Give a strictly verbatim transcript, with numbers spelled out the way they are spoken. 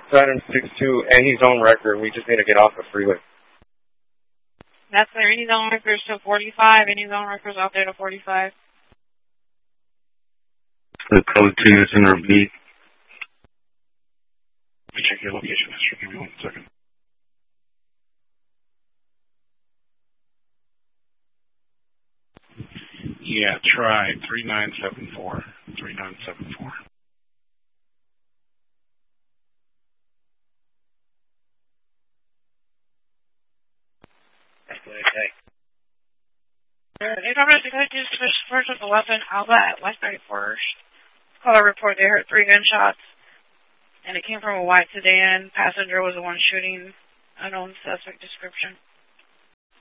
seven six two, and his own record. We just need to get off the freeway. That's clear. Any zone records to forty-five. Any zone records out there to forty-five. The code two is in R B. Let me check your location history. Give me one second. Yeah, try three nine seven four. three nine seven four. That's what I say. They told us to go to switch first with the weapon outlet at West thirty-first. Caller report they heard three gunshots, and it came from a white sedan. Passenger was the one shooting. Unknown suspect description.